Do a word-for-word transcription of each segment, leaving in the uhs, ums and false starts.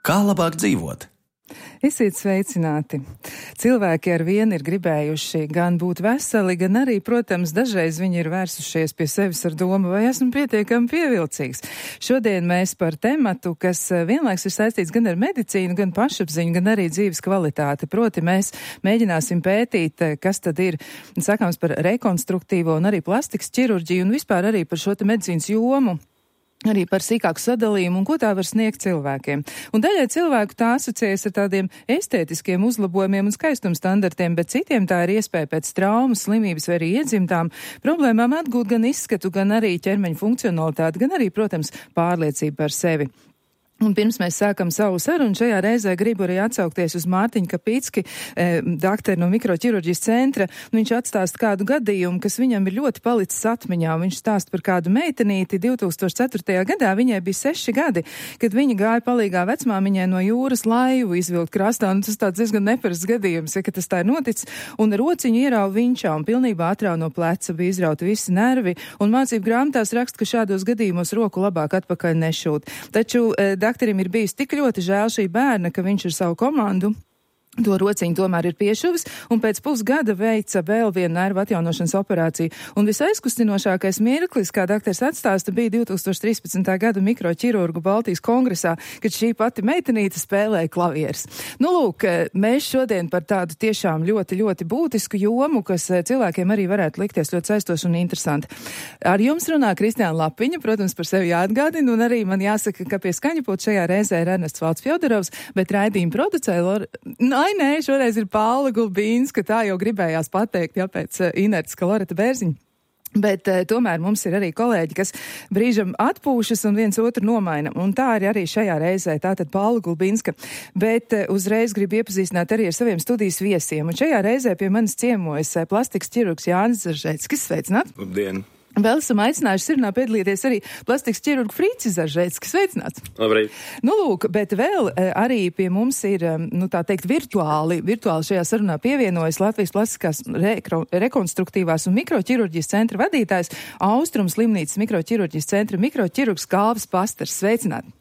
Kā labāk dzīvot? Esiet sveicināti! Cilvēki ar vienu ir gribējuši gan būt veseli, gan arī, protams, dažreiz viņi ir vērsušies pie sevis ar domu, vai esmu pietiekami pievilcīgs. Šodien mēs par tematu, kas vienlaiks ir saistīts gan ar medicīnu, gan pašapziņu, gan arī dzīves kvalitāti. Proti mēs mēģināsim pētīt, kas tad ir sakāms par rekonstruktīvo un arī plastikas ķirurģiju un vispār arī par šo te medicīnas jomu. Arī par sīkāku sadalījumu un ko tā var sniegt cilvēkiem. Un daļai cilvēku tā asociējas ar tādiem estētiskiem uzlabojumiem un skaistuma standartiem, bet citiem tā ir iespēja pēc traumas, slimības vai arī iedzimtām problēmām atgūt gan izskatu, gan arī ķermeņa funkcionalitāti, gan arī, protams, pārliecību par sevi. Un pirms mēs sākam savu sarunu, šajā reizē gribu arī atsaukties uz Mārtiņu Kapicki, eh, dakteru no mikroķirurģijas centra. Viņš atstāsta kādu gadījumu, kas viņam ir ļoti palicis atmiņā. Viņš stāsta par kādu meitenīti divi tūkstoši ceturtajā gadā, viņai bija seši gadi, kad viņa gāja palīgā vecmāmiņai no jūras laivu izvilkt krastā. Un tas tāds diezgan neparasts gadījums, ja, ka tas tā ir noticis. Un rociņu ierauga viņčā un pilnībā atrauga no pleca, bija izrauti visi nervi. Un mācību grāmatās raksta, ka šādos gadījumos roku labāk atpakaļ nešūt. Taču eh, dakterim ir bijis tik ļoti žēl šī bērna, ka viņš ar savu komandu to rociņu tomēr ir piešuvis, un pēc pusgada veica vēl vienu nervu atjaunošanas operāciju. Un visaizkustinošākais mirklis, kā daktars atstāsta, bija divi tūkstoši trīspadsmitā gada mikroķirurgu Baltijas kongresā, kad šī pati meitenīte spēlēja klavieres. Nu, lūk, mēs šodien par tādu tiešām ļoti, ļoti būtisku jomu, kas cilvēkiem arī varētu likties ļoti saistoši un interesanti. Ar jums runā Kristiāna Lapiņa, protams, par sevi jāatgādina, un arī man jāsaka, ka pie skaņapulta šajā reizē ir Ernests Valds Fjodorovs, bet raidījuma producēja Lora... Ai, nē, šoreiz ir Paula Gulbīnska, tā jau gribējās pateikt, jā, pēc uh, inertes, ka Loreta Bērziņa. Bet uh, tomēr mums ir arī kolēģi, kas brīžam atpūšas un viens otru nomaina. Un tā ir arī šajā reizē, tātad Paula Gulbīnska. Bet uh, uzreiz gribu iepazīstināt arī ar saviem studijas viesiem. Un šajā reizē pie manis ciemojas uh, plastikas ķirurgs Jānis Zaržēckis. Sveicināt! Labdien! Vēl esam aicinājuši sarunā piedalīties arī plastikas ķirurgu Fricis Zaržēckis. Sveicināts! Labrīt! Nu, lūk, bet vēl arī pie mums ir, nu tā teikt, virtuāli, virtuāli šajā sarunā pievienojas Latvijas plastiskās rekro, rekonstruktīvās un mikroķirurģijas centra vadītājs, Austrum slimnīcas mikroķirurģijas centra mikroķirurgs Kalvis Pastars. Sveicināt!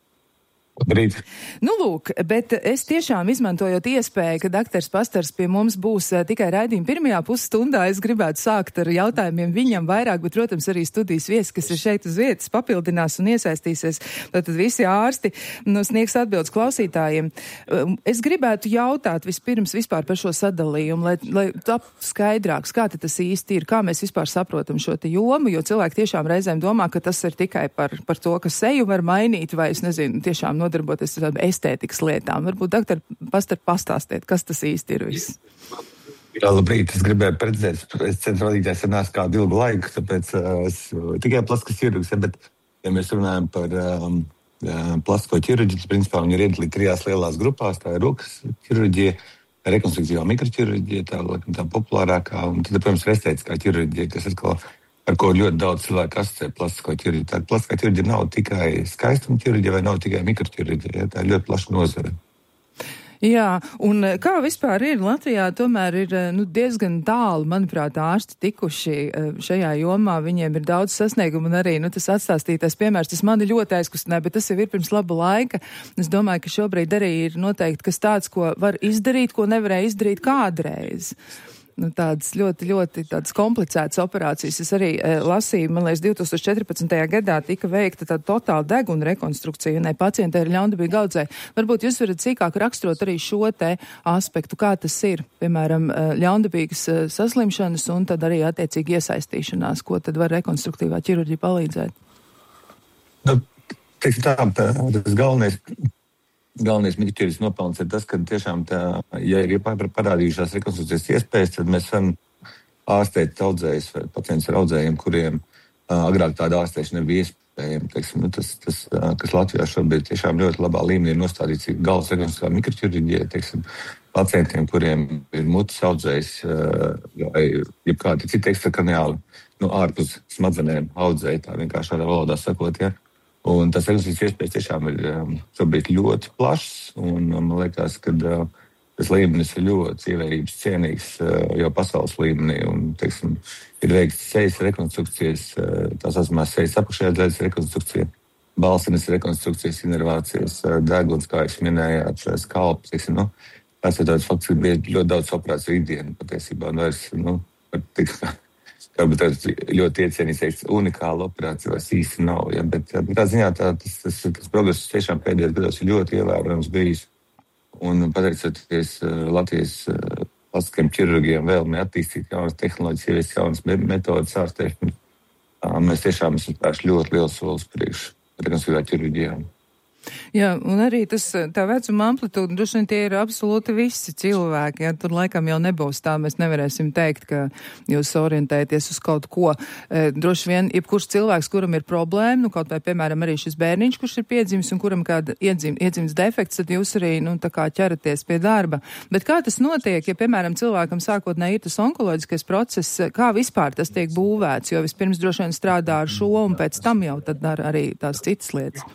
Labrīt. Nu, lūk, bet es tiešām izmantojot iespēju, ka daktars Pastars pie mums būs uh, tikai raidījuma pirmajā pusstundā, es gribētu sākt ar jautājumiem viņam vairāk, bet, protams, arī studijas viesi, kas ir šeit uz vietas, papildinās un iesaistīsies. Tātad visi ārsti nu, sniegs atbildes klausītājiem. Uh, es gribētu jautāt vispirms vispār par šo sadalījumu, lai, lai tap skaidrāks, kā tas īsti ir, kā mēs vispār saprotam šo te jomu, jo cilvēki tiešām reizēm domā, ka tas ir tikai par, par to, ka seju var mainīt, vai es nezinu, tiešām nodarboties ar tādām estētikas lietām. Varbūt, doktor, pastar pastāstiet, kas tas īsti ir viss. Jā, labrīt. Es gribēju precizēt, es centra vadītājs ar nāc kādu ilgu laiku, tāpēc uh, es tikai plastikas ķirurgs, ja, bet, ja mēs runājam par um, plastisko ķirurģiju, tas principā viņi ir iedalīti trijās lielās grupās, tā ir rokas ķirurģija, rekonstruktīvā mikroķirurģija, tā, tā populārākā, un tad, protams, ir estētiskā ķirurģija, kas ir kā ar ko ļoti daudz cilvēku asociē plastisko ķirurģiju. Tā plastiskā ķirurģija nav tikai skaistuma ķirurģija vai nav tikai mikroķirurģija, ja? Tā ir ļoti plaša nozare. Jā, un kā vispār ir Latvijā, tomēr ir nu, diezgan tālu, manuprāt, ārsti tikuši šajā jomā, viņiem ir daudz sasniegumu un arī nu, tas atstāstītais piemērs, tas mani ļoti aizkustināja, bet tas jau ir pirms laba laika. Es domāju, ka šobrīd arī ir noteikti kas tāds, ko var izdarīt, ko nevarēja izdarīt kādreiz. Nu, tādas ļoti, ļoti tādas komplicētas operācijas. Es arī e, lasīju, man liekas, divi tūkstoši četrpadsmitajā gadā tika veikta tāda totāla deguna rekonstrukcija, un pacientē ir ļaundabīga audzē. Varbūt jūs varat sīkāk raksturot arī šo te aspektu, kā tas ir, piemēram, ļaundabīgas saslimšanas un tad arī attiecīgi iesaistīšanās, ko tad var rekonstruktīvā ķirurģija palīdzēt. Nu, teiksim tā, tas galvenais. Galvenais mikroķirurģijas nopelns ir tas, ka tiešām tā, ja ir parādījušās rekonstrukcijas iespējas, tad mēs varam ārstēt audzējus vai pacientus ar audzējiem, kuriem uh, agrāk tāda ārstēšana nebija iespējama. Teiksim, nu, tas, tas, uh, kas Latvijā šobrīd tiešām ļoti labā līmenī ir nostādīts galvas rekonstruktīvā mikroķirurģija, teiksim, pacientiem, kuriem ir mutes audzējs uh, vai jebkādi citi ekstrakraniāli, nu, ārpus smadzenēm audzēji, tā vienkārši tādā valodā sakot, ja. Un tas rekonstrukcijas iespējas tiešām ir um, šobrīd ļoti plašs, un um, man liekas, ka uh, tas līmenis ir ļoti ievērības cienīgs uh, jau pasaules līmenī, un, teiksim, ir veikts sejas rekonstrukcijas, uh, tā saucamā sejas apakšējā daļas rekonstrukcija, balsinas rekonstrukcijas, inervācijas, deguns, kā jūs minējāt, skalps, teiksim, nu, tas ir tāds faktiski bija ļoti daudz operāciju ikdienu patiesībā, un vairs, nu, tik, kā bet tāds ļoti iecienīgs unikāla operācija vairs īsti nav, ja, bet tā ziņā tā, tas, tas, tas progress tiešām pēdējos gados ir ļoti ievērojams bijis, un pateicoties Latvijas plastiskajiem ķirurgiem vēlmi attīstīt jaunas tehnoloģijas, ieviest jaunas metodas ārstēšanas, mēs tiešām esam spēruši ļoti liels solis priekš rekonstruktīvā ķirurģijā. Jā, un arī tas, tā vecuma amplitūda, droši vien tie ir absolūti visi cilvēki, ja, tur laikam jau nebūs tā, mēs nevarēsim teikt, ka jūs orientēties uz kaut ko. E, droši vien, jebkurš cilvēks, kuram ir problēma, nu, kaut vai, piemēram, arī šis bērniņš, kurš ir piedzimis un kuram kāda iedzim, iedzimts defekts, tad jūs arī, nu, tā kā ķeraties pie darba. Bet kā tas notiek, ja, piemēram, cilvēkam sākotnēji ir tas onkoloģiskais process, kā vispār tas tiek būvēts, jo vispirms droši vien strādā ar šo un pēc tam jau tad dara arī tās citas lietas?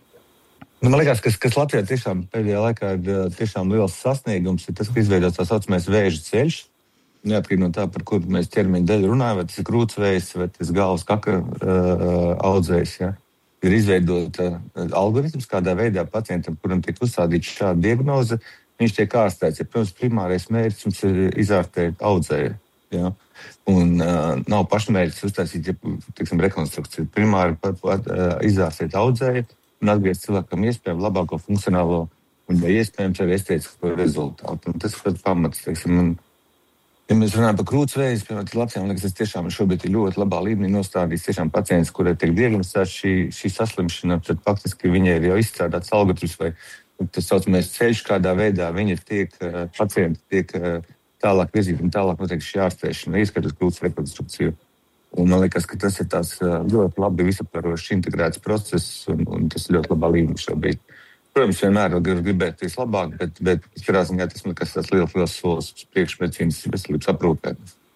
Nu, man liekas, kas, kas Latvijā tiešām pēdējā laikā ir tiešām liels sasniegums, ir tas, ka izveidots tā saucamais vēža ceļš. Neatkarīgi no tā, par kuru mēs ķermeņa daļu runājam, vai tas ir krūtsvējs, vai tas ir galvas kaka uh, audzējs. Ja. Ir izveidota uh, algoritms, kādā veidā pacientam, kuram tiek uzstādīta šāda diagnoze, viņš tiek ārstēts. Ja, protams, primārais mērķis mums ir izārstēt audzēju. Ja. Un uh, nav pašmērķis uztaisīt, ja, tiksim, rekonstrukciju. Primāri pat, pat, uh, izārstēt audzēju un atgriezt cilvēkam iespēju labāko funkcionālo un, ja iespējams, arī estētisko rezultātu. Un tas ir pamats, teiksim, un, ja mēs runājam par krūtsvējas, piemēram, Latvijā, man liekas, tas tiešām šobrīd ir ļoti labā līmenī nostādīts tiešām pacients, kurai tiek diagnosticēta šī, šī saslimšana, tad faktiski viņai ir jau izstrādāts algoritms vai tas saucamais ceļš, kādā veidā viņi tiek, pacienti tiek tālāk virzīti un tālāk notiek šī ārstēšana, ieskatot krūts rekonstrukciju. Un man liekas, ka tas ir tās ļoti labi visaptvarošs integrēts process, un, un tas ir ļoti labā līmenī šobrīd. Protams, vienmēr var gribēties labāk, bet, bet katrā ziņā tas man liekas tāds liels, liels solis uz priekšmedicīnas veselības aprūpē.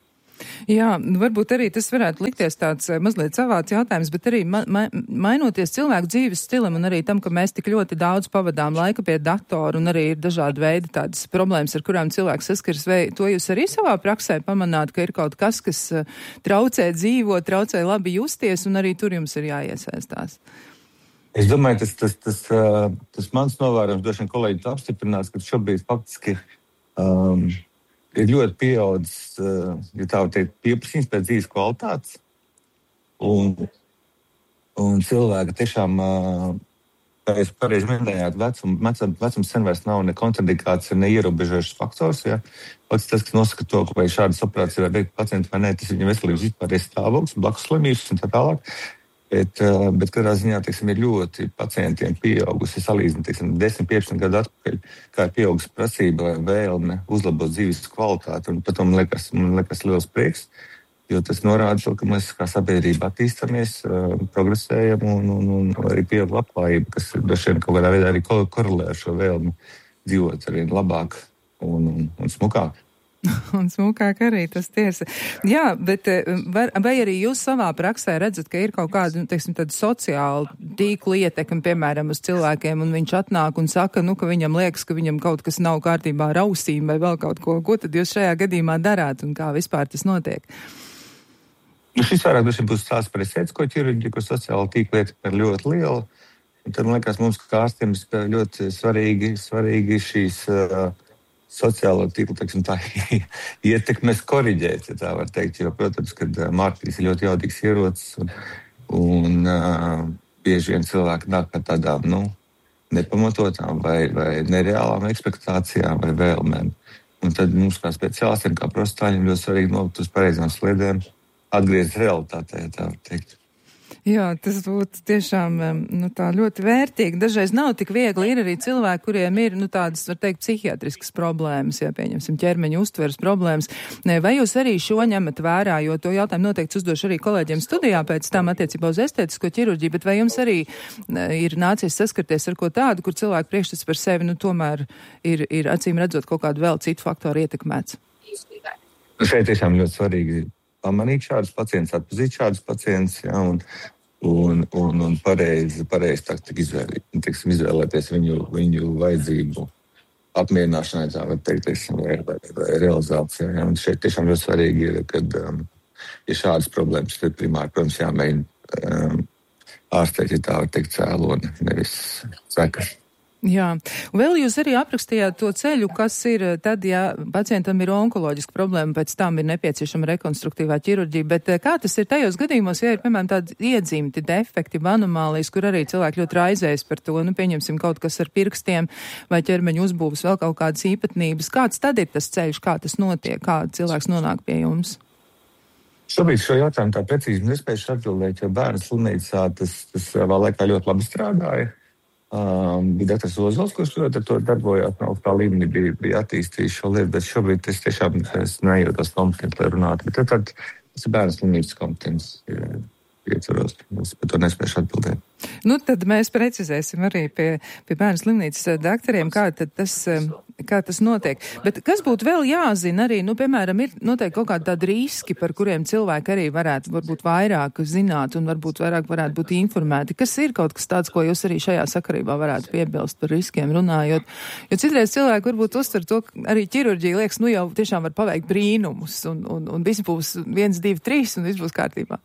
Jā, varbūt arī tas varētu likties tāds mazliet savāds jautājums, bet arī ma ma mainoties cilvēku dzīves stilam un arī tam, ka mēs tik ļoti daudz pavadām laika pie datoru un arī ir dažādi veidi tādas problēmas, ar kurām cilvēks saskaras, vai to jūs arī savā praksē pamanāt, ka ir kaut kas, kas traucē dzīvot, traucē labi justies un arī tur jums ir jāiesaistās? Es domāju, tas, tas, tas, tas mans novērojums, droši vien kolēģi apstiprinās, ka šobrīd faktiski um, ir ļoti pieaudzis, ja tā var teikt, pieprasījums pēc dzīves kvalitātes. Un, un cilvēki tiešām, kā jūs pareizi minējāt, vecum, vecums sen vairs nav ne kontraindikācija, ne ierobežojušs faktors. Ja? Pats tas, kas nosaka to, vai šādas operācijas var veikt pacienti vai nē, tas ir viņa veselības vispārējais stāvoklis, blakus slimības un tā tālāk. Bet, bet katrā ziņā, teiksim, ir ļoti pacientiem pieaugusi, salīdzinu, teiksim, desmit piecpadsmit gadu atpakaļ, kā ir pieaugusi prasība vai vēlme uzlabot dzīves kvalitāti. Un pat man liekas, man liekas liels prieks, jo tas norāda to, ka mēs kā sabiedrība attīstamies, progresējam un, un, un arī pieaug labklājība, kas droši vien kaut kādā veidā arī korelē ar šo vēlmi dzīvot arī labāk un, un, un smukāk. Un smukāk arī tas tiesa. Jā, bet var, vai arī jūs savā praksē redzat, ka ir kaut kāda, nu, teiksim, tāda sociāla tīkla ietekme, piemēram, uz cilvēkiem, un viņš atnāk un saka, nu, ka viņam liekas, ka viņam kaut kas nav kārtībā ar ausīm vai vēl kaut ko. Ko tad jūs šajā gadījumā darāt un kā vispār tas notiek? Nu, šis vairāk droši būs stāsts par estētisko ķirurģiju, kur sociāla tīkla ietekme ir ļoti liela. Un tad, man liekas, mums kā ārstiem ir ļoti svarīgi, svarīgi šīs uh, sociālo tīklu, teiksim, tā ietekmes koriģēt, ja tā var teikt, jo, protams, kad mārketinks ir ļoti jaudīgs ierocis un, un uh, bieži vien cilvēki nāk ar tādām, nu, nepamatotām vai, vai nereālām ekspektācijām vai vēlmēm. Un tad mums kā speciālistiem, kā profesionāļiem ļoti svarīgi nobūt uz pareizām sliedēm, atgriezt realitātē, ja tā var teikt. Jā, tas būtu tiešām, nu, tā ļoti vērtīgi. Dažreiz nav tik viegli. Ir arī cilvēki, kuriem ir, nu, tādas, var teikt, psihiatriskas problēmas, ja pieņemsim ķermeņa uztveres problēmas. Vai jūs arī šo ņemat vērā, jo to jautājumu noteikti uzdošu arī kolēģiem studijā pēc tam attiecībā uz estētisko ķirurģiju, bet vai jums arī ir nācies saskarties ar ko tādu, kur cilvēku priekšstats par sevi, nu, tomēr ir, ir acīm redzot kaut kādu vēl citu faktoru ietekmēts? Šeit tiešām ļoti svarīgi pamanīt šādus pacientus, atpazīt šādus pacientus, jā, un un, un, un pareizi, pareizi taktiku izvēlēt, teiksim, izvēlēties viņu, viņu vajadzību apmierināšanai, tā var teikt, teiksim, vai, vai, vai realizācijā. Ja? Un šeit tiešām ļoti svarīgi ir, kad um, ja šādas problēmas ir primāri, protams, jāmēģina um, ārstēt, ja tā var teikt, cēloni, nevis sekas. Jā, un vēl jūs arī aprakstījāt to ceļu, kas ir tad, ja pacientam ir onkoloģiska problēma, pēc tam ir nepieciešama rekonstruktīvā ķirurģija, bet kā tas ir tajos gadījumos, ja ir, piemēram, tādi iedzimti defekti, anomālijas, kur arī cilvēki ļoti raizējas par to, nu, pieņemsim kaut kas ar pirkstiem vai ķermeņa uzbūves, vēl kaut kādas īpatnības. Kāds tad ir tas ceļš, kā tas notiek, kā cilvēks nonāk pie jums? Šobrīd šo jautājumu tā precīzi nespējuši atbildēt, jo bērnu slimnīcā tas, tas vēl laikā ļoti labi strādāja. Um, bija doktors Ozols, kurš ļoti ar to darbojās, no augstā līmenī bija, bija attīstījis šo lietu, bet šobrīd es tiešām es nejūtos kompetenti, lai runātu. Bet tad tas ir bērnu slimnīcas kompetents ietvaros. Es par to nespēšu atbildēt. Nu, tad mēs precizēsim arī pie, pie bērnu slimnīcas daktariem, kā tad tas, kā tas notiek. Bet kas būtu vēl jāzina arī, nu, piemēram, ir noteikti kaut kādi tādi riski, par kuriem cilvēki arī varētu varbūt vairāk zināt un varbūt vairāk varētu būt informēti. Kas ir kaut kas tāds, ko jūs arī šajā sakarībā varētu piebilst par riskiem runājot? Jo citreiz cilvēki varbūt uztver to, ka arī ķirurģija liekas, nu jau tiešām var paveikt brīnumus un, un, un viss būs viens, divi, trīs un viss būs kārtībā.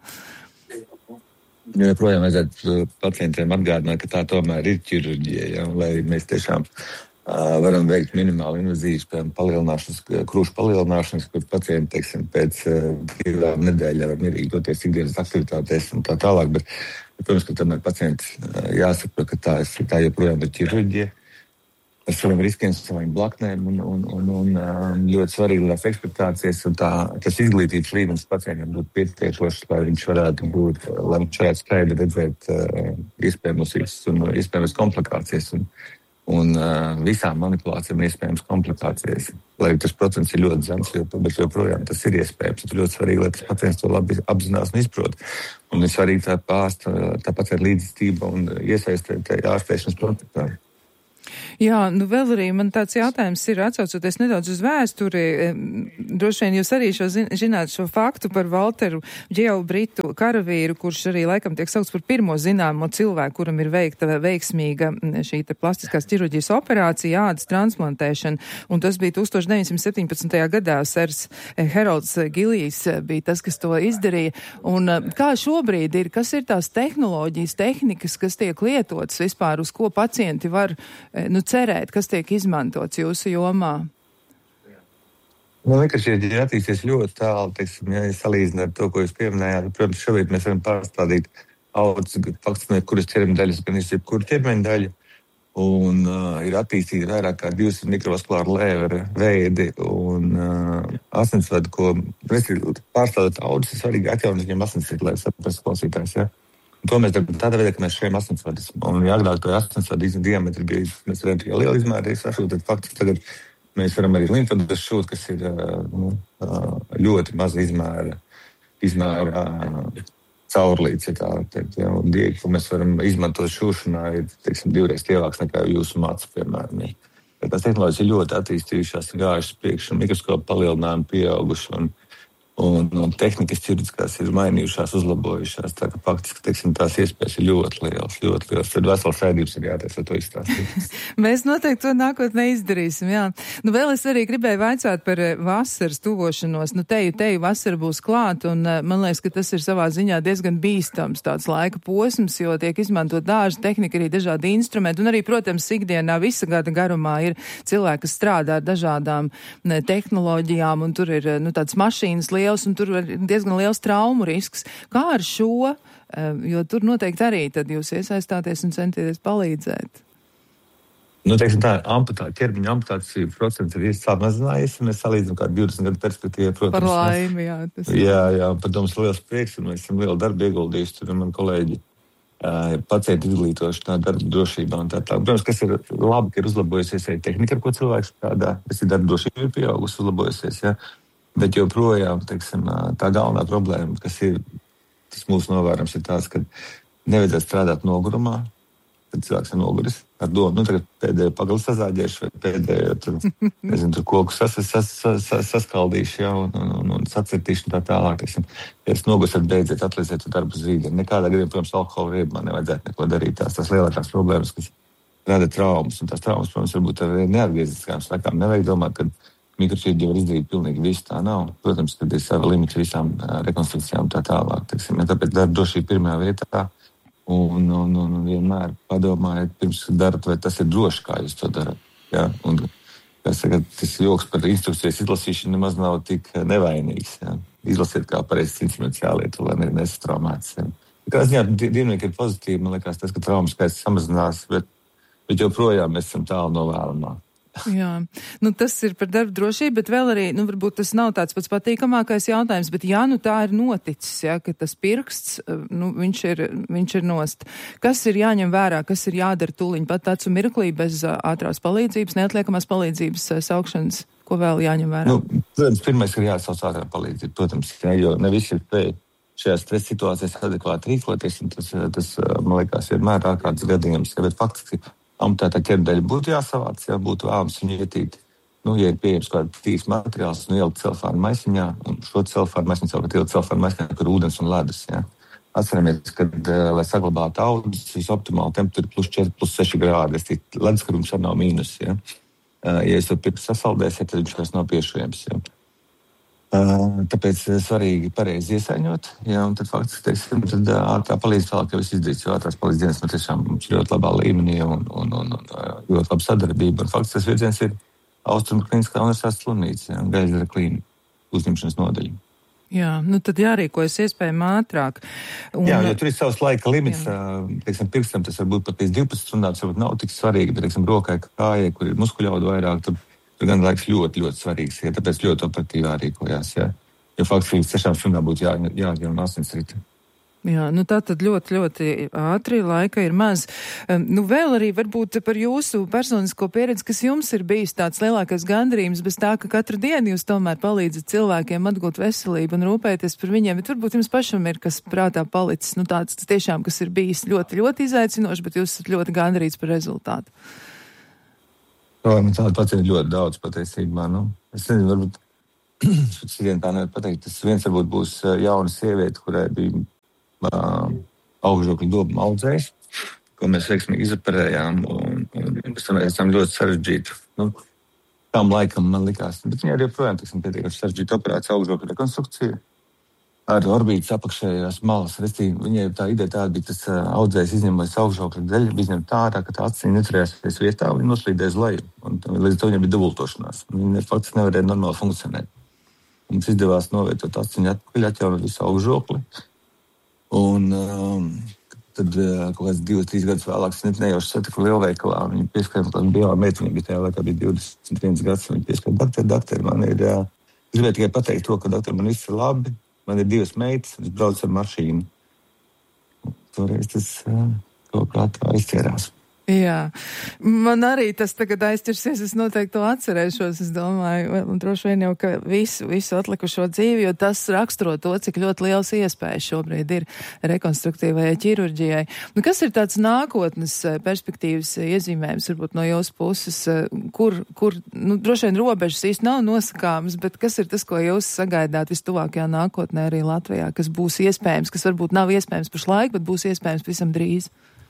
Ja projām vajadzētu pacientiem atgādināt, ka tā tomēr ir ķirurģija, ja, lai mēs tiešām uh, varam veikt minimāli invazīvas, piemēram, palielināšanas, krūšu palielināšanas, kur pacienti, teiksim, pēc uh, divām nedēļām var mierīgi doties ikdienas aktivitātēs un tā tālāk, bet, protams, ka tomēr pacienti uh, jāsaprot, ka tā, tā joprojām ir ķirurģija. Ar saviem riskiem, saviem blaknēm un, un, un, un ļoti svarīgi, lai ekspektācijas un tā, tas izglītības līmenis pacientam būtu pietiekošs, lai viņš varētu būt, lai viņš varētu skaidri redzēt uh, iespējamos riskus un iespējamos komplikācijas un, un uh, visām manipulācijām iespējams komplikācijas. Lai tas procents ir ļoti zems, jo, bet joprojām tas ir iespējams. Tas ļoti svarīgi, lai tas pacients to labi apzinās un izprot. Un ir svarīgi tā pārst, tā pacienta līdzjūtība un iesaistīt ārstēšanas procesā. Jā, nu vēl arī man tāds jautājums ir, atsaucoties nedaudz uz vēsturi, droši vien jūs arī šo zin, zināt šo faktu par Valteru Džeovu britu karavīru, kurš arī laikam tiek saukts par pirmo zināmo cilvēku, kuram ir veikta veiksmīga šī te plastiskās ķirurģijas operācija, ādas transplantēšana, un tas bija tūkstoš deviņsimt septiņpadsmitajā gadā, sers Herolds Gilijs bija tas, kas to izdarīja, un kā šobrīd ir, kas ir tās tehnoloģijas, tehnikas, kas tiek lietotas vispār, uz ko pacienti var nu, cerēt, kas tiek izmantots jūsu jomā? Man liekas, šie ir attīstīsies ļoti tālu, teiksim, ja salīdzināt ar to, ko jūs pieminējāt. Protams, šobrīd mēs varam pārstādīt audzes, faktiski, kuras ķermeņa daļas, gan ir jebkura ķermeņa daļa, un uh, ir attīstīti vairāk kā divsimt mikrovaskulāru lēvera veidi un uh, asinsvadu, ko pārstādot audzes, ir svarīgi atjaunot viņam asinsvadu, lai saprast klausītājs, ja? To mēs darām tādā veidā, ka mēs šiem asinsvadus. Un jāgrāk, ka asinsvadu diametri bija, mēs varam tikai liela izmēra sašūt, tad faktiski tagad mēs varam arī limfadus šūt, kas ir nu, ļoti maza izmēra, izmēra caurlīdz, ja tā teikt. Ja, un diegi, ko mēs varam izmantot šūšanā, ir, teiksim, divreiz lielāks nekā jūsu māca, piemēram. Tās tehnoloģijas ir ļoti attīstījušās, gājušas priekš, un mikroskopu palielinājumi pieauguši, un Un, un tehnikas ķirurģiskās ir mainījušās, uzlabojušās. Tā ka faktiski, teiksim, tās iespējas ir ļoti lielas, ļoti lielas. Tad vesels sēdības ir jātais, lai to izstāstītu. Mēs noteikti to nākotnē izdarīsim, jā. Nu, vēl es arī gribēju vaicāt par vasaras tuvošanos. Nu, teju, teju vasara būs klāt, un man liekas, ka tas ir savā ziņā diezgan bīstams tāds laika posms, jo tiek izmantot dārza tehnika, arī dažādi instrumenti, un arī, protams, ikdienā visa gada garumā ir cilvēki, kas strādā ar dažādām ne, tehnoloģijām, un tur ir, nu, tāds mašīnas liels, un tur ir diezgan liels traumu risks. Kā ar šo, jo tur noteikti arī tad jūs iesaistāties un centieties palīdzēt? Nu, teiksim tā, amputācija, ķermeņa amputācija procents ir samazinājies, un mēs salīdzinām kā divdesmit gadu perspektīvā, protams. Par laimi, jā. Tas jā, jā, par mums liels prieks, un mēs esam lielu darbu ieguldījuši, tur man kolēģi uh, pacienti izglītošanā, darba drošībā un tā tā. Protams, kas ir labi, ka ir uzlabojusies arī tehnika, ar ko cilvēks strādā, tas ir darba drošība ir pieaugusi, uzlabojusies, jā. Bet joprojām, teiksim, tā galvenā problēma, kas ir, tas mūsu novērams, ir tāds, ka nevajadzētu strādāt nogurumā, kad cilvēks ir noguris ar domu, nu tagad pēdējo pagalu sazāģēšu vai pēdējo, tur, nezinu, tur koku sas, sas, sas, sas, saskaldīšu, ja, un, un, un, un sacirtīšu un tā tālāk, teiksim. Ja es noguris, tad beidziet atlieciet darbu uz rītdienu. Nekādā gadījumā, protams, alkohola riebumā nevajadzētu neko darīt. Tās tās lielākās problēmas, kas rada traumas, un tās traumas, protams, varbūt ar neatgrieziskām sekām. Nevajag domāt, ka mikroķirurģija var izdarīt pilnīgi visu, tā nav. Protams, kad ir sava limita visām rekonstrukcijām tā tālāk. Teiksim, ja tāpēc darba drošība pirmajā vietā Un, un, un, un vienmēr padomājiet, pirms darat, vai tas ir droši, kā jūs to darat. Ja? Un, saka, tas joks par instrukcijas izlasīšanu nemaz nav tik nevainīgs. Ja? Izlasiet, kā pareizi instruments jālieto, lai nesatraumēts. Ja? Kā ziņā dzīvnieki ir pozitīvi, man liekas, tas, ka traumas skaits samazinās, bet, bet joprojām mēs esam tālu no vēlamā. Jā, nu tas ir par darba drošību, bet vēl arī, nu varbūt tas nav tāds pats patīkamākais jautājums, bet jā, nu tā ir noticis, ja, ka tas pirksts, nu viņš ir, viņš ir nost. Kas ir jāņem vērā, kas ir jādara tūliņ pat acu mirklī bez ātrās palīdzības, neatliekamās palīdzības saukšanas, ko vēl jāņem vērā? Nu, protams, pirmais ir jāsauc ātrā palīdzība, protams, ja, jo ne visi ir spēj šajās stresa situācijās adekvāti rīkoties, un tas, tas man liekas, vienmēr ārkārtas gadījums, ja, bet faktiski amputētā ķermeļa būtu jāsavāc, ja būtu vēlams viņu ietīt. Nu, ja ir pieejams kāds tīrs materiāls, nu ielikt celofānu maisiņā, un šo celofānu maisiņu savukārt ielikt celofānu maisiņā, kur ūdens un ledus, ja. Atceramies, kad, lai saglabātu audus, visoptimāli temperatūra plus četri, plus seši grādi, es tīk, leduskarums arī nav mīnus, ja. Ja jūs to pirks sasaldēsiet, tad viņš vairs nav piešujams, ja. Tāpēc svarīgi pareizi iesaiņot, ja, un tad faktiski, teiksim, tad ātrā palīdz tālāk jau viss izdarīts, jo ātrās palīdz nu, tiešām mums ir ļoti labā līmenī un, un, un, un ļoti laba sadarbība, un faktiski tas virziens ir Austrumu Kliniskā universitātes slimnīca, ja, Gaļģera klīnika, uzņemšanas nodaļa. Jā, nu tad jārīkojas iespējami ātrāk. Un... Jā, jo tur ir savs laika limits, teiksim, pirkstam tas varbūt pat pēc divpadsmit stundām, tas varbūt nav tik svarīgi, bet, teiksim, rokai, kājai, kur ir muskuļaudu vairāk, tur Tur gan laiks ļoti, ļoti svarīgs, ja, tāpēc ļoti operatīvi jārīkojās, ja. Jo faktiski tiešām stundām būtu jā, jāatjauno asinsrite. Jā, nu tā tad ļoti, ļoti ātri, laika ir maz. Um, nu vēl arī varbūt par jūsu personisko pieredzi, kas jums ir bijis tāds lielākais gandarījums, bez tā, ka katru dienu jūs tomēr palīdzat cilvēkiem atgūt veselību un rūpēties par viņiem, bet varbūt jums pašam ir kas prātā palicis, nu tāds tiešām, kas ir bijis ļoti, ļoti izaicinoši, bet jūs esat ļoti gandarīts par rezultātu. Man tāda pats ir ļoti daudz patiesībā. Nu. Es nezinu, varbūt šodien tā nevar pateikt. Tas viens varbūt būs jauna sieviete, kurai bija uh, augšžokļa dobuma audzējs, ko mēs veiksmīgi izoperējām. Un, un pēc tam mēs esam ļoti sarežģīti. Nu, tām laikam man likās. Bet viņa arī joprojām pietiekami sarežģīta operācija augšžokļa rekonstrukcija. Ar orbītas apakšējās malas. Restīvi, viņai tā ideja tāda bija, tas uh, audzējs izņemais augšžokļa daļu, bija izņemt ārā, ka tā acīm neturējās vietā, un viņa noslīdēja uz leju. Un līdz to viņai bija dubultošanās. Viņa faktiski nevarēja normāli funkcionēt. Un mums izdevās novietot aciņu atpakaļ, atjaunot visu augšžokli. Un um, tad uh, kaut kāds divas, trīs gadus vēlāk es nejauši satiku lielveikalā. Viņa pieskāra, ka bija bielā meitene, viņa bija tajā laikā bija divdesmit viens gads. Viņa pieskāra, doktor, doktor, man ir, uh, gribēju tikai pateikt to, ka doktor, man viss ir labi. Man ir divas meitas, un es braucu ar mašīnu. Toreiz tas uh, kaut kā tā aizķērās. Jā, man arī tas tagad aizķersies, es noteikti to atcerēšos, es domāju, un droši vien jau, ka visu, visu atlikušo dzīvi, jo tas raksturo to, cik ļoti liels iespējas šobrīd ir rekonstruktīvajai ķirurģijai. Nu, kas ir tāds nākotnes perspektīvas iezīmējums, varbūt no jūsu puses, kur, kur, nu, droši vien robežas īsti nav nosakāmas, bet kas ir tas, ko jūs sagaidāt vistuvākajā nākotnē arī Latvijā, kas būs iespējams, kas varbūt nav iespējams pašlaik, bet būs iespējams visam drīz?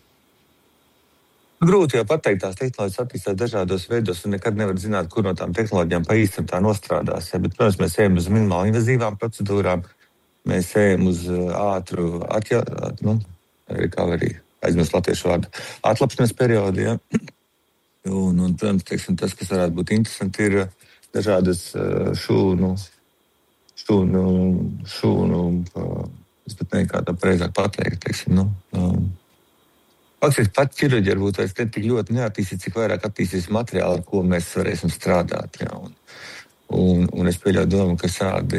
Grūti jau pateikt, tās tehnoloģijas attīstās dažādos veidos un nekad nevar zināt, kur no tām tehnoloģijām pa īstam tā nostrādās. Ja, bet, protams, mēs ejam uz minimāli invazīvām procedūrām, mēs ejam uz ātru atja, nu, kā arī aizmirst latviešu vārdu, atlapšanas periodu. Ja. Un, un, protams, teiksim, tas, kas varētu būt interesanti, ir dažādas šūnu, šūnu, šūnu, es pat ne kā tā pareizāk pateikt, teiksim, nu, um, faktiski pat ķirurģija varbūt vairs ne tik ļoti neattīstīt, cik vairāk attīstīs materiāli, ar ko mēs varēsim strādāt. Ja. Un, un, un es pieļauju domu, ka šādi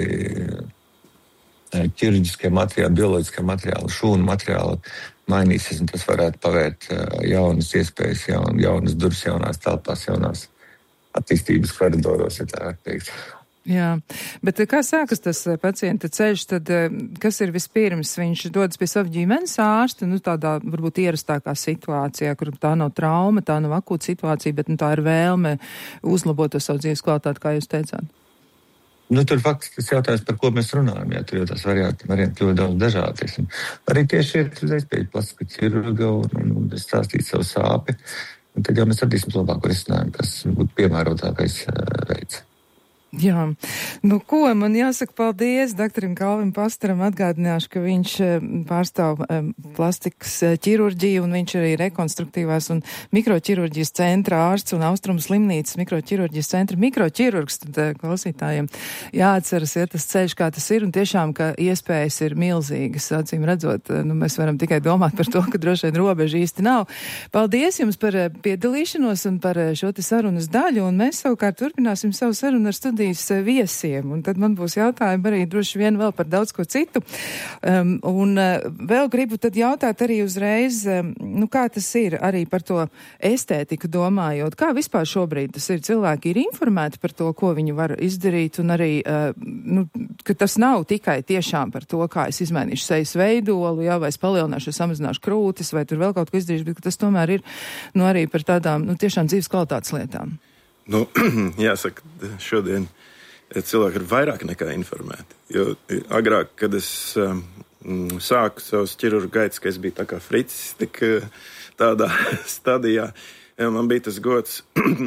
ķirurģiskie materiāli, bioloģiskie materiāli, šūnu materiāli mainīsies, un tas varētu pavērt jaunas iespējas, jaun, jaunas durvis, jaunās telpās, jaunās attīstības koridoros, ja tā var teikt. Jā, bet kā sākas tas pacienta ceļš, tad kas ir vispirms? Viņš dodas pie sava ģimenes ārsta, nu tādā varbūt ierastākā situācijā, kur tā nav trauma, tā nav akūta situācija, bet nu, tā ir vēlme uzlabot to savu dzīves kvalitāti, kā jūs teicāt. Nu, tur faktiski tas jautājums, par ko mēs runājam, jā, tur jau tās varianti, varianti ļoti daudz dažādi. Arī tieši ir uzreiz pie plastiska ķirurga un, un stāstīt savu sāpi, un tad jau mēs atradīsim labāko risinājumu, kas būtu piemērotākais uh, veids. Jā, nu ko, man jāsaka paldies doktoram Kalvim Pastaram, atgādināšu, ka viņš pārstāv um, plastikas ķirurģiju un viņš arī rekonstruktīvās un mikroķirurģijas centra ārsts un Austrumu slimnīcas mikroķirurģijas centra mikroķirurgs, tad uh, klausītājiem jāatceras, ja tas ceļš kā tas ir un tiešām, ka iespējas ir milzīgas, acīm redzot, nu mēs varam tikai domāt par to, ka droši vien robeža īsti nav. Paldies jums par uh, piedalīšanos un par uh, šo te sarunas daļu un mēs savukārt turpināsim savu sarunu ar studiju viesiem, un tad man būs jautājumi arī droši vien vēl par daudz ko citu. Um, un uh, vēl gribu tad jautāt arī uzreiz, um, nu kā tas ir arī par to estētiku domājot, kā vispār šobrīd tas ir, cilvēki ir informēti par to, ko viņi var izdarīt, un arī, uh, nu, ka tas nav tikai tiešām par to, kā es izmainīšu sejas veidolu, jā, vai es palielināšu, vai samazināšu krūtis, vai tur vēl kaut ko izdarīšu, bet tas tomēr ir, nu, arī par tādām, nu, tiešām dzīves kvalitātes lietām. Nu, jāsaka, šodien cilvēki ir vairāk nekā informēti. Jo agrāk, kad es um, sāku savus ķirurgu gaitas, ka es biju tā kā fricis, tik tādā stadijā, man bija tas gods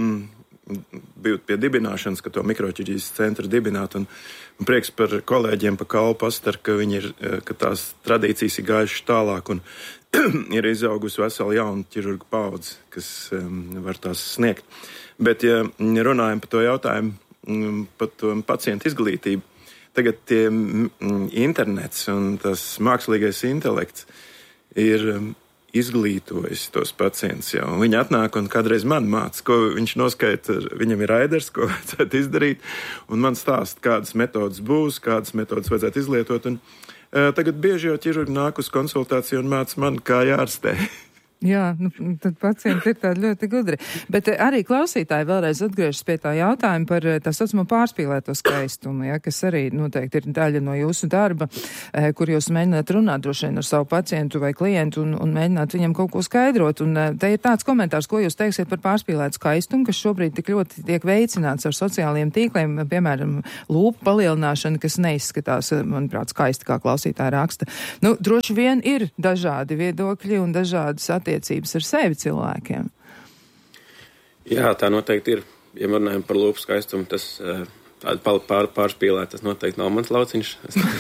būt pie dibināšanas, ka to mikroķirurģijas centru dibināt, un, un prieks par kolēģiem, par Kalvu Pastaru, ka viņi ir, ka tās tradīcijas ir gājušas tālāk, un ir izaugusi vesela jauna ķirurgu paudze, kas um, var tās sniegt. Bet, ja runājam par to jautājumu, par to pacientu izglītību, tagad tie internets un tas mākslīgais intelekts ir izglītojis tos pacientus jau. Viņi atnāk un kādreiz man māca, ko viņš noskaita, viņam ir raiders, ko vajadzētu izdarīt, un man stāst, kādas metodas būs, kādas metodas vajadzētu izlietot. Un, uh, tagad bieži jau ķirurgi nāk uz konsultāciju un māca man, kā jārastē. Jā, nu, tad pacienti ir tādi ļoti gudri. Bet arī klausītāji vēlreiz atgriežas pie tā jautājuma par tā saucamo pārspīlēto skaistumu, ja, kas arī noteikti ir daļa no jūsu darba, kur jūs mēģināt runāt droši vien ar savu pacientu vai klientu un, un mēģināt viņam kaut ko skaidrot. Un te ir tāds komentārs, ko jūs teiksiet par pārspīlētu skaistumu, kas šobrīd tik ļoti tiek veicināts ar sociālajiem tīkliem, piemēram, lūpu palielināšana, kas neizskatās, manuprāt, skaisti, kā klausītāji raksta. Nu, droši vien ir dažādi viedokļi un dažādas attiecības attiecības ar sevi cilvēkiem. Jā, tā noteikti ir. Ja runājam par lūpu skaistumu, tas tāda pār, pārspīlēt, tas noteikti nav mans lauciņš.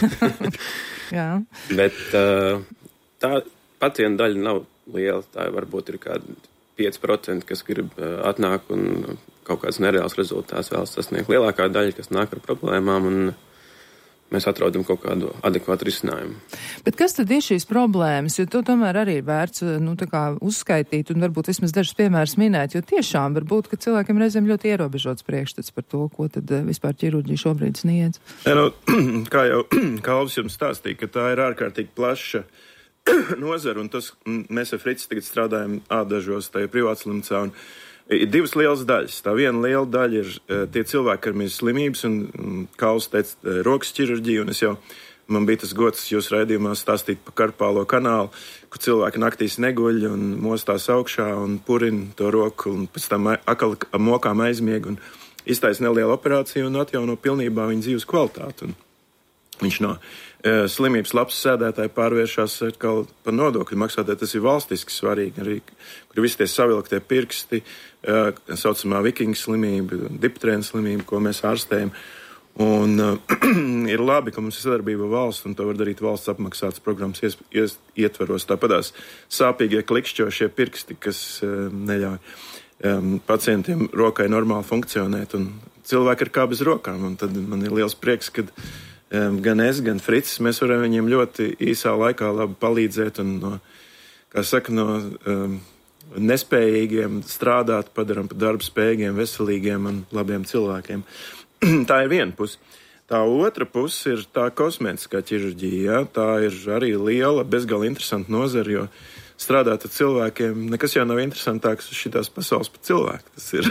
Jā. Bet tā pacienta daļa nav liela. Tā varbūt ir kādi pieci procenti, kas grib atnāk un kaut kāds nereāls rezultāts vēlas sasniegt. Lielākā daļa, kas nāk ar problēmām un mēs atrodam kaut kādu adekvātu risinājumu. Bet kas tad ir šīs problēmas? Jo to tomēr arī ir vērts, nu, tā kā uzskaitīt un varbūt vismaz dažus piemērus minēt, jo tiešām varbūt, ka cilvēkiem reizēm ļoti ierobežots priekšstats par to, ko tad vispār ķirurģija šobrīd sniedz. Ja, nu, kā jau Kalvis jums stāstīja, ka tā ir ārkārtīgi plaša nozara, un tas, mēs ar Frici tagad strādājam ādažos tajā privātslimnīcā, un ir divas lielas daļas. Tā viena liela daļa ir uh, tie cilvēki, kam ir slimības, un um, Kalvs teica, uh, rokas ķirurģija, un es jau, man bija tas gods jūsu raidījumā stāstīt par karpālo kanālu, kur cilvēki naktīs neguļ un mostās augšā un purina to roku, un pēc tam akal mokām aizmieg, un iztaisa nelielu operāciju un atjauno pilnībā viņa dzīves kvalitāti. Un viņš no uh, slimības labs sēdētāji pārvēršās atkal par nodokļu maksātāju. Tas ir valstiski svarīgi, arī, kur visi tie savilktie pirksti, uh, saucamā vikinga slimība, diptrēna slimība, ko mēs ārstējam. Un uh, ir labi, ka mums ir sadarbība valsts, un to var darīt valsts apmaksātas programmas ies, ies, ietvaros. Tāpatās sāpīgie klikšķošie pirksti, kas uh, neļauj um, pacientiem rokai normāli funkcionēt, un cilvēki ir kā bez rokām. Un tad man ir liels prieks, kad um, gan es, gan Fricis, mēs varam viņiem ļoti īsā laikā labi palīdzēt, un no, kā saka, no um, nespējīgiem strādāt, padaram par darbu spējīgiem, veselīgiem un labiem cilvēkiem. Tā ir viena puse. Tā otra puse ir tā kosmētiskā ķirurģija. Ja? Tā ir arī liela, bezgalīgi interesanta nozara, jo strādāt ar cilvēkiem nekas jau nav interesantāks uz šitās pasaules par cilvēku. Tas ir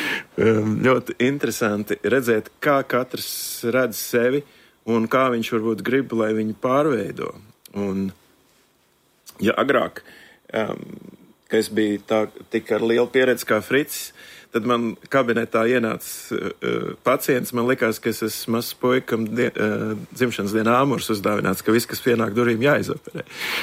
ļoti interesanti redzēt, kā katrs redz sevi un kā viņš varbūt grib, lai viņu pārveido. Un, ja agrāk, um, ka es biju tā, tik ar lielu pieredzi kā Fricis, tad man kabinetā ienāca uh, pacients, man likās, ka es esmu mazs puikam die, uh, dzimšanas dienā āmurs uzdāvināts, ka viss, kas pienāk durvīm, jāizoperē.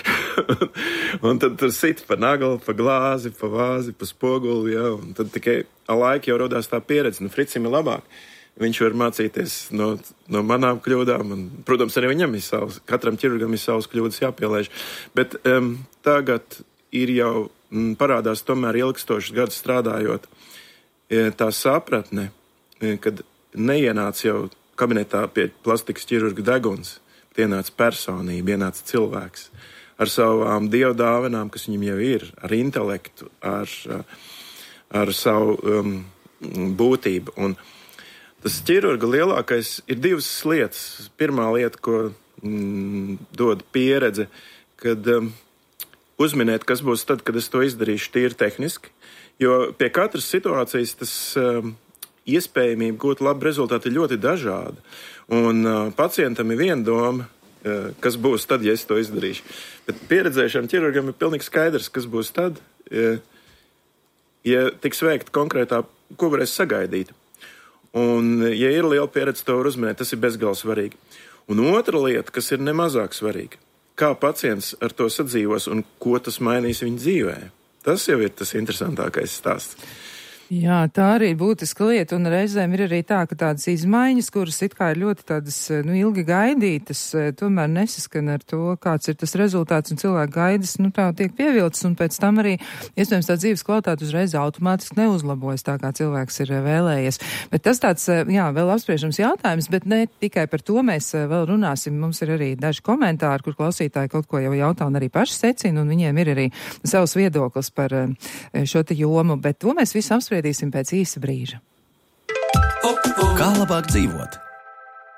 Un tad tur sit pa naglu, pa glāzi, pa vāzi, pa spoguli, ja, un tad tikai ar laiku jau rodās tā pieredze. Nu, Fricim ir labāk. viņš var mācīties no, no manām kļūdām, un, protams, arī viņam ir savs, katram ķirurgam ir savas kļūdas jāpielēž, bet um, tagad ir jau m, parādās tomēr ilgstošas gadus strādājot tā sapratne, kad neienāca jau kabinetā pie plastikas ķirurga deguns, ienāca personība, ienāca cilvēks ar savām dievdāvanām, kas viņam jau ir, ar intelektu, ar, ar savu um, būtību. Un tas ķirurga lielākais ir divas lietas. Pirmā lieta, ko mm, dod pieredze, kad um, uzminēt, kas būs tad, kad es to izdarīšu tīri tehniski, jo pie katras situācijas tas um, iespējamība gūt labu rezultātu ir ļoti dažāda. Un uh, pacientam ir viena doma, uh, kas būs tad, ja es to izdarīšu. Bet pieredzējušam ķirurgam ir pilnīgi skaidrs, kas būs tad, ja, ja tiks veikta konkrētā, ko varēs sagaidīt. Un, ja ir liela pieredze, to var uzminēt, tas ir bezgalīgi svarīgi. Un otra lieta, kas ir nemazāk svarīga, kā pacients ar to sadzīvos un ko tas mainīs viņa dzīvē. Tas jau ir tas interesantākais stāsts. Jā, tā arī ir būtiska lieta, un reizēm ir arī tā, ka tādas izmaiņas, kuras it kā ir ļoti tādas, nu, ilgi gaidītas, tomēr nesaskan ar to, kāds ir tas rezultāts, un cilvēku gaidas, nu, tā tiek pievilcis, un pēc tam arī, iespējams, tā dzīves kvalitāte uzreiz automātiski neuzlabojas tā, kā cilvēks ir vēlējies. Bet tas tāds, jā, vēl apspriežams jautājums, bet ne tikai par to mēs vēl runāsim. Mums ir arī daži komentāri, kur klausītāji kaut ko jau jautā un arī paši secina, un viņiem ir arī savs viedoklis par šo te jomu, bet to mēs visu apspriedīsim pēc īsa brīža. Kā labāk dzīvot?